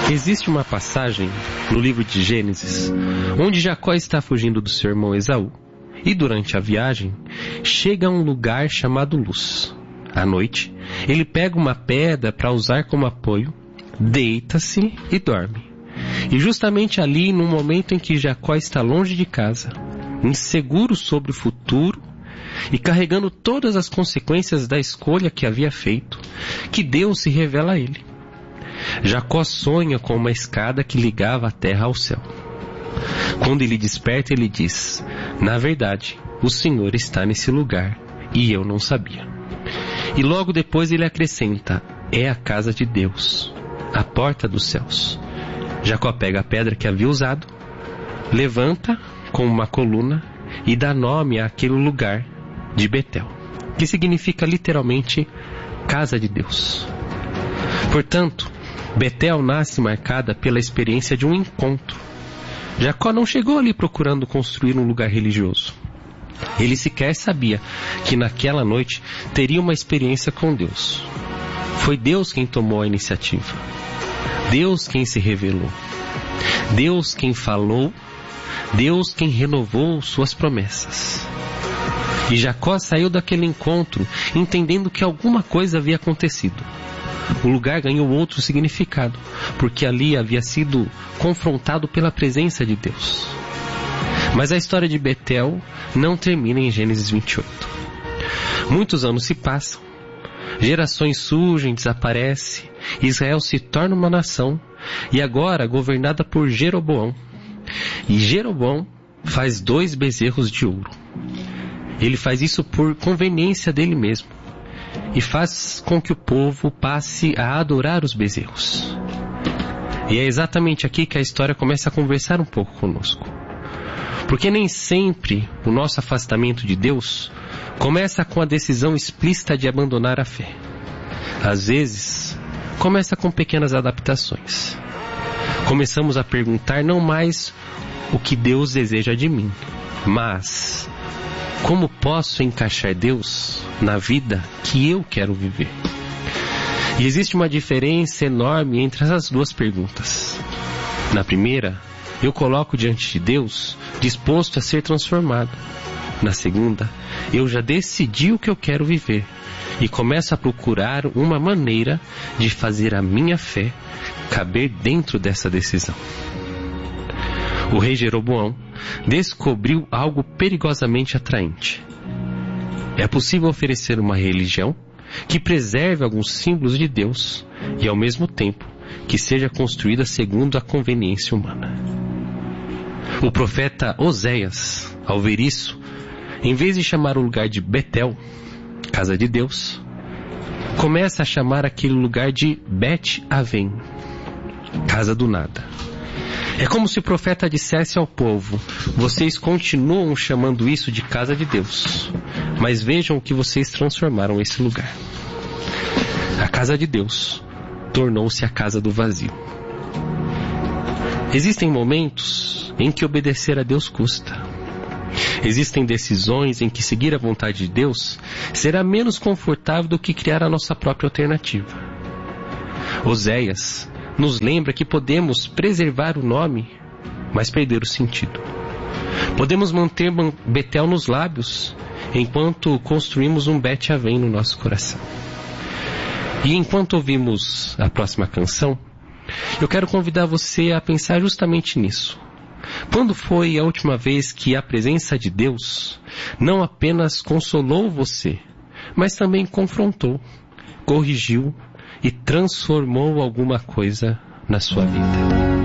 Existe uma passagem no livro de Gênesis onde Jacó está fugindo do seu irmão Esaú e durante a viagem chega a um lugar chamado Luz. À noite, ele pega uma pedra para usar como apoio, deita-se e dorme. E justamente ali, no momento em que Jacó está longe de casa, inseguro sobre o futuro e carregando todas as consequências da escolha que havia feito, que Deus se revela a ele. Jacó sonha com uma escada que ligava a terra ao céu. Quando ele desperta, ele diz: na verdade, o Senhor está nesse lugar e eu não sabia. E logo depois ele acrescenta: é a casa de Deus, a porta dos céus. Jacó pega a pedra que havia usado, levanta com uma coluna e dá nome àquele lugar de Betel, que significa literalmente casa de Deus. Portanto, Betel nasce marcada pela experiência de um encontro. Jacó não chegou ali procurando construir um lugar religioso. Ele sequer sabia que naquela noite teria uma experiência com Deus. Foi Deus quem tomou a iniciativa. Deus quem se revelou. Deus quem falou. Deus quem renovou suas promessas. E Jacó saiu daquele encontro entendendo que alguma coisa havia acontecido. O lugar ganhou outro significado, porque ali havia sido confrontado pela presença de Deus. Mas a história de Betel não termina em Gênesis 28. Muitos anos se passam, gerações surgem, desaparecem, Israel se torna uma nação, e agora governada por Jeroboão. E Jeroboão faz 2 bezerros de ouro. Ele faz isso por conveniência dele mesmo, e faz com que o povo passe a adorar os bezerros. E é exatamente aqui que a história começa a conversar um pouco conosco. Porque nem sempre o nosso afastamento de Deus começa com a decisão explícita de abandonar a fé. Às vezes, começa com pequenas adaptações. Começamos a perguntar não mais o que Deus deseja de mim, mas como posso encaixar Deus na vida que eu quero viver? E existe uma diferença enorme entre essas 2 perguntas. Na primeira, eu coloco diante de Deus, disposto a ser transformado. Na segunda, eu já decidi o que eu quero viver e começo a procurar uma maneira de fazer a minha fé caber dentro dessa decisão. O rei Jeroboão descobriu algo perigosamente atraente. É possível oferecer uma religião que preserve alguns símbolos de Deus e, ao mesmo tempo, que seja construída segundo a conveniência humana. O profeta Oséias, ao ver isso, em vez de chamar o lugar de Betel, casa de Deus, começa a chamar aquele lugar de Bet-Aven, casa do nada. É como se o profeta dissesse ao povo: vocês continuam chamando isso de casa de Deus, mas vejam o que vocês transformaram esse lugar. A casa de Deus tornou-se a casa do vazio. Existem momentos em que obedecer a Deus custa. Existem decisões em que seguir a vontade de Deus será menos confortável do que criar a nossa própria alternativa. Oséias nos lembra que podemos preservar o nome, mas perder o sentido. Podemos manter Betel nos lábios, enquanto construímos um Bet-Aven no nosso coração. E enquanto ouvimos a próxima canção, eu quero convidar você a pensar justamente nisso. Quando foi a última vez que a presença de Deus não apenas consolou você, mas também confrontou, corrigiu e transformou alguma coisa na sua vida?